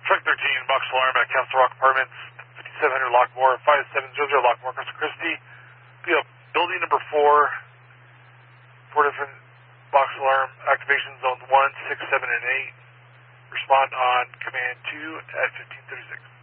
Truck 13, box alarm at Castle Rock Apartments, 5700 Lockmore, 5700 Lockmore, Corpus Christi. Be up building number 4, 4 different box alarm activation zones 1, 6, 7, and 8. Respond on command 2 at 1536.